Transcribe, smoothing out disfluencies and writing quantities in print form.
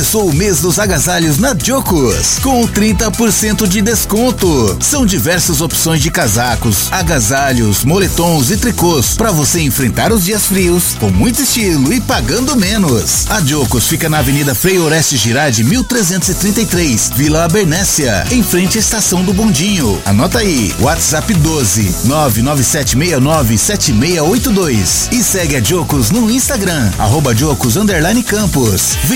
Começou o mês dos agasalhos na Jocos, com 30% de desconto. São diversas opções de casacos, agasalhos, moletons e tricôs para você enfrentar os dias frios com muito estilo e pagando menos. A Jocos fica na Avenida Frei Oreste Girardi, 1333, Vila Abernécia, em frente à Estação do Bondinho. Anota aí, WhatsApp 12 997697682 e segue a Jocos no Instagram, @Jocos_Campos.